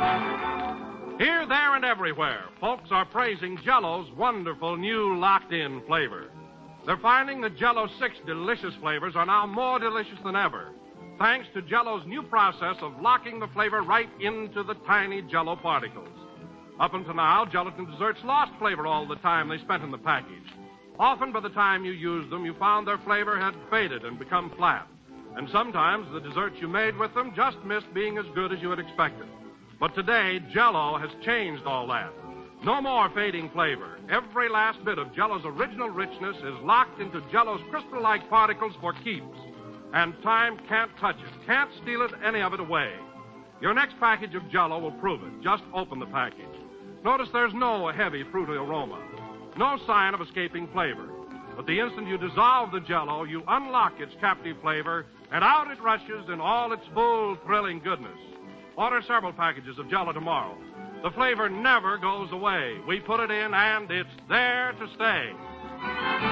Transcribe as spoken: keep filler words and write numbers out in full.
Here, there, and everywhere, folks are praising Jell-O's wonderful new locked-in flavor. They're finding that Jell-O's six delicious flavors are now more delicious than ever, thanks to Jell-O's new process of locking the flavor right into the tiny Jell-O particles. Up until now, gelatin desserts lost flavor all the time they spent in the package. Often, by the time you used them, you found their flavor had faded and become flat. And sometimes the desserts you made with them just missed being as good as you had expected. But today, Jell-O has changed all that. No more fading flavor. Every last bit of Jell-O's original richness is locked into Jell-O's crystal-like particles for keeps. And time can't touch it, can't steal it, any of it away. Your next package of Jell-O will prove it. Just open the package. Notice there's no heavy fruity aroma, no sign of escaping flavor. But the instant you dissolve the Jell-O, you unlock its captive flavor, and out it rushes in all its full, thrilling goodness. Order several packages of Jell-O tomorrow. The flavor never goes away. We put it in, and it's there to stay.